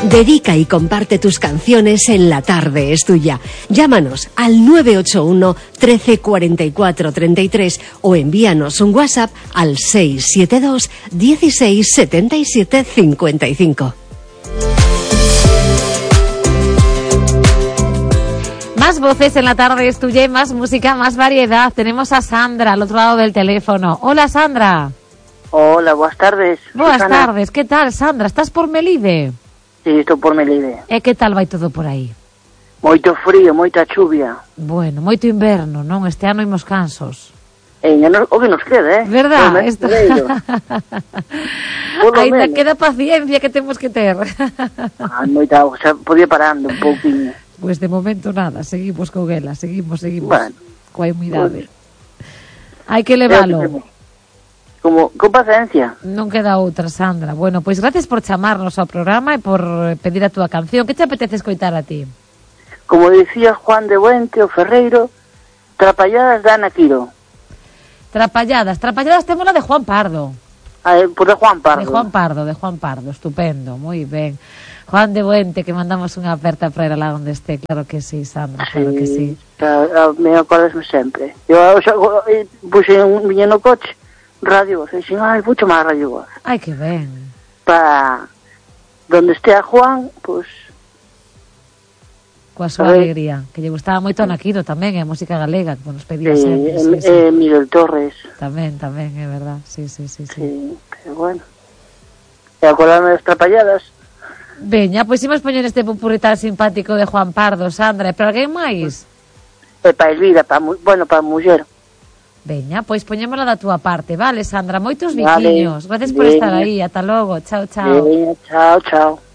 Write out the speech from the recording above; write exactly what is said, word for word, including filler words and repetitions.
Dedica y comparte tus canciones en La Tarde es Tuya. Llámanos al nueve ocho uno, trece, cuarenta y cuatro, treinta y tres o envíanos un WhatsApp al seis siete dos, dieciséis, setenta y siete, cincuenta y cinco. Más voces en La Tarde es Tuya y más música, más variedad. Tenemos a Sandra al otro lado del teléfono. Hola, Sandra. Hola, buenas tardes. Buenas Susana. tardes, que tal, Sandra? Estás por Melide? Sí, estou por Melide. E que tal vai todo por aí? Moito frío, moita chuvia. Bueno, moito inverno, non? Este ano imos cansos. E no, o que nos queda, eh? Verdad? O Esto... Polo Ainda menos. queda paciencia que temos que ter. Ah, moita auga, xa podía parando un pouquinho. Pois pues de momento nada, seguimos con ela, seguimos, seguimos. Bueno. Coa humidade. Bueno. Hai que levalo. Como, con paciencia. Non queda outra, Sandra. Bueno, pois gracias por chamarnos ao programa e por pedir a túa canción. Que te apetece escoitar a ti? Como dicía Juan de Buente, o Ferreiro, trapalladas da Ana Quiro. Trapalladas, trapalladas temos la de Juan Pardo. Ah, por de Juan Pardo. De Juan Pardo, de Juan Pardo, estupendo, moi ben. Juan de Buente, que mandamos unha aperta para ir lá onde este, claro que sí, Sandra, claro que sí. A, a, me acordasme sempre. Eu xa, puxe un viño no coche, radio voz, e dixen, ai, puxo máis radio voz. Ai, que ben. Pa donde estea Juan, pois... Coa súa alegría, que lle gustaba moito a Naquido tamén, e a música galega, que nos pedía sí, sempre. Sí, sí, sí. Eh, Miguel Torres. Tamén, tamén, é verdad, sí, sí, sí. Sí, sí pero bueno. E acordarme das trapalladas. Veña, pois imos poñer este popurrí tan simpático de Juan Pardo, Sandra, e para alguén máis? E para Elvira, pa, bueno, para a muller. Veña, pois poñémola da túa parte, vale, Sandra? Moitos Vale. biquiños. Gracias por Veña. estar aí, ata logo, chao, chao. Veña, chao, chao.